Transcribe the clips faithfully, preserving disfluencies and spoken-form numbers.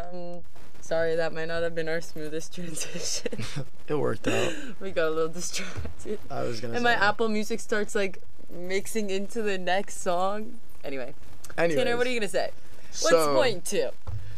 Um, sorry, that might not have been our smoothest transition. It worked out. We got a little distracted. I was gonna and say. my Apple Music starts like mixing into the next song. Anyway. Anyways, Tanner, what are you gonna say? What's so, point two?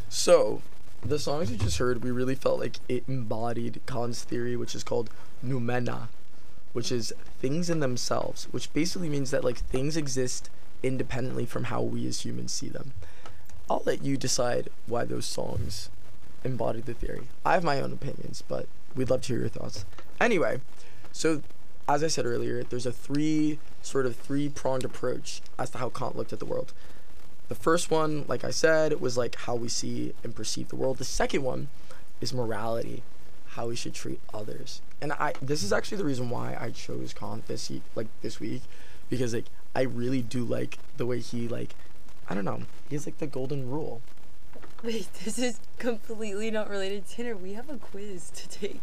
So, the songs you just heard, we really felt like it embodied Kant's theory, which is called noumena, which is things in themselves, which basically means that like things exist independently from how we as humans see them. I'll let you decide why those songs embody the theory. I have my own opinions, but we'd love to hear your thoughts. Anyway, so as I said earlier, there's a three sort of three-pronged approach as to how Kant looked at the world. The first one, like I said, was like how we see and perceive the world. The second one is morality, how we should treat others. And I this is actually the reason why I chose Kant this e- like this week, because like I really do like the way he like I don't know, he's like the golden rule. Wait, this is completely not related. Tanner, we have a quiz to take.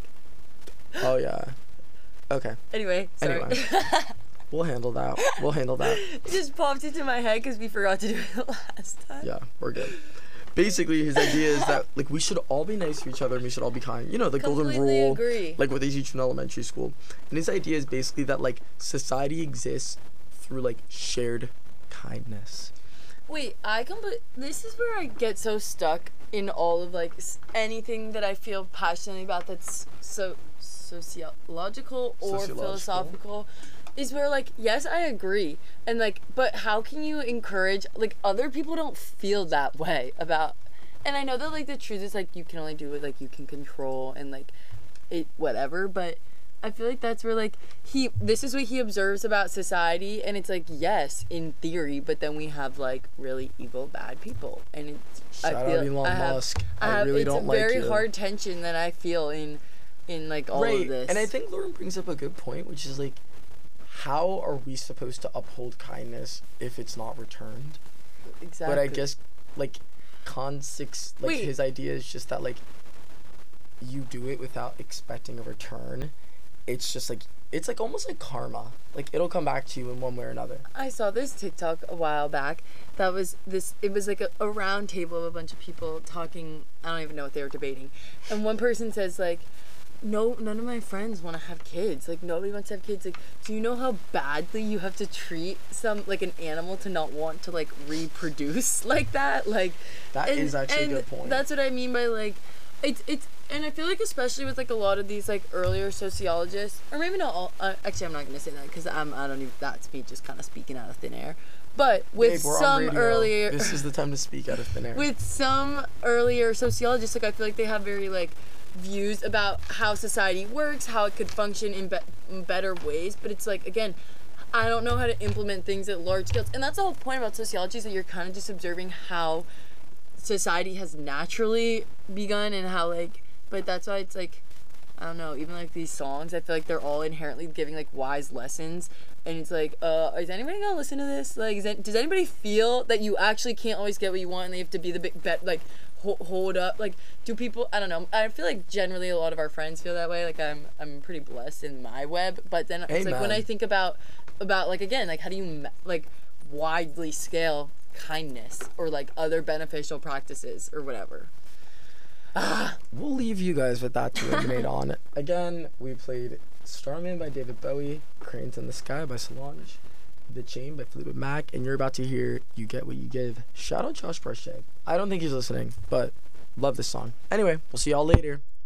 Oh yeah. Okay. Anyway, sorry. Anyway. We'll handle that. We'll handle that. It just popped into my head because we forgot to do it last time. Yeah, we're good. Basically, his idea is that like we should all be nice to each other and we should all be kind. You know, the golden Completely rule, agree. like what they teach in elementary school. And his idea is basically that like society exists through like shared kindness. Wait, I compl- This is where I get so stuck in all of like s- anything that I feel passionately about that's so sociological or Sociological. philosophical. Is where like yes I agree and like but how can you encourage like other people don't feel that way about, and I know that like the truth is like you can only do what like you can control and like it whatever, but I feel like that's where like he this is what he observes about society, and it's like yes in theory, but then we have like really evil bad people, and it's Shout I out feel Elon I have, Musk. I, I have, really it's don't a like very you. hard tension that I feel in in like all right. of this. And I think Lauren brings up a good point, which is like, how are we supposed to uphold kindness if it's not returned? exactly. But I guess like Kant's six like Wait. his idea is just that like you do it without expecting a return. It's just like it's like almost like karma. Like it'll come back to you in one way or another. I saw this TikTok a while back that was this it was like a, a round table of a bunch of people talking. I don't even know what they were debating, and one person says like, no, none of my friends want to have kids. Like nobody wants to have kids. Like, do you know how badly you have to treat some like an animal to not want to like reproduce like that? Like That and, is actually a and good point. That's what I mean by like it's it's and I feel like especially with like a lot of these like earlier sociologists, or maybe not all. Uh, actually, I'm not gonna say that because I'm I don't even that's me just kind of speaking out of thin air. But with Babe, we're on some radio. earlier This is the time to speak out of thin air. with some earlier sociologists, like I feel like they have very like views about how society works, how it could function in, be- in better ways, but it's like again I don't know how to implement things at large scales, and that's the whole point about sociology is that you're kind of just observing how society has naturally begun and how like but that's why it's like I don't know, even like these songs I feel like they're all inherently giving like wise lessons, and it's like uh is anybody gonna listen to this? Like is it, does anybody feel that you actually can't always get what you want and they have to be the big bet like hold up, like do people I don't know I feel like generally a lot of our friends feel that way, like I'm I'm pretty blessed in my web, but then it's Amen. like when I think about about like again like how do you ma- like widely scale kindness or like other beneficial practices or whatever. We'll leave you guys with that to ruminate on. Again, we played Starman by David Bowie, Cranes in the Sky by Solange, The Chain by Fleetwood Mac, and you're about to hear You Get What You Give. Shout out Josh Parche. I don't think he's listening, but love this song. Anyway, we'll see y'all later.